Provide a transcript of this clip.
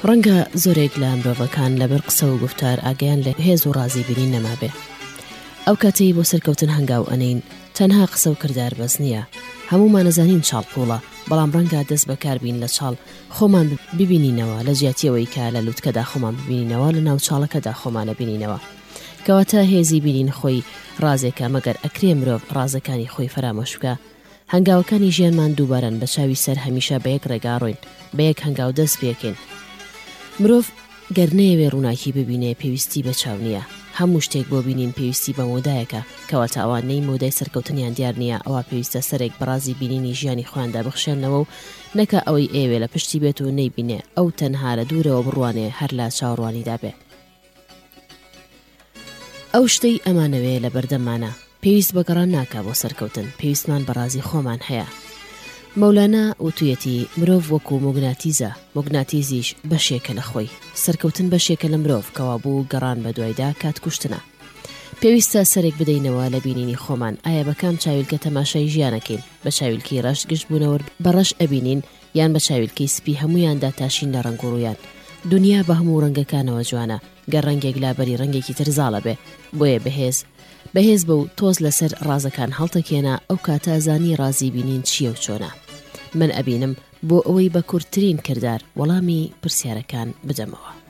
ڕەنگە زۆرێک لە مرۆڤەکان لەبەر قسە و گفتار ئاگیان لە هێز و ڕازی بینین نەمابێ. ئەو کاتەی بۆ سەرکەوتن هەنگاو ئەنین تەنها قسە و کردار بەس نییە، هەمومان نەزانین چاڵپۆڵە، بەڵام ڕەنگە دەست بەکاربین لە چاڵ خۆمان ببینینەوە، لە جیاتیەوەی کە لە لووتکەدا خۆمان ببینینەوە، لە ناو چاڵەکەدا خۆمانە بینینەوە. کەواتە هێزی بینین خۆی ڕازێکە، مەگەر ئەکرێ مرۆڤ ڕازەکانی خۆی فرامۆش بکە. هەنگاوەکانی ژیانمان دووبارەن بە چاوی سەر هەمیشە بە یەک ڕێگاڕۆین، بە یەک هەنگاو دەست پێکەین. مرۆڤ گەر نەیەوێ ڕووناکی ببینێ پێویستی بە چاو نییە. هەموو شتێک بۆ بینین پێویستی بە مۆدایەکە، کەواتە ئەوانەی مۆدای سەرکەوتنیان دیار نییە، ئەوە پێویستە سەرێک بەڕازی بینینی ژیانی خۆیاندا بخشێنەوە و نەکە ئەوەی ئێوێ لە پشتی بێت و نەیبینێ، ئەو تەنها لە دوورەوە بڕوانێ هەر لە چاوەڕوانیدا بێ. ئەو شتەی ئەمانەوێ لە بەردەممانە، پێویست بەگەڕان ناکا بۆ سەرکەوتن، پێویستمان بەڕازی خۆمان هەیە. مەولانە وتویەتی مرۆڤ وەکو موگناتیزە، موگناتیزیش بەشێکە لە خۆی، سەرکەوتن بەشێکە لە مرۆڤ کەوا بوو گەڕان بە دوایدا کات کوشتنە. پێویستە سەرێک بدەینەوە لە بینینی خۆمان، ئایا بە کام چاویلکە تەماشای ژیانەکەین، بە چاویلکی ڕەش گشت بوونەوە بەڕەش ئەبینین یان بە چاویلکەی سپی هەمویاندا تاشین لە ڕنگ و ڕوویان. دنیا بە هەموو ڕەنگەکانەوە جوانە، گەر ڕەنگێک لابەری ڕەنگێکی ترزاڵە بێ، بۆیە بەهێز بە و تۆز لەسەر ڕازەکان هەڵتەکێنە، ئەو کاتە زانی ڕازی بینین چییە و چۆنە. من ئەبینم بۆ ئەوەی بە کورتترین کردار وەڵامی پرسیارەکان بدەمەوە.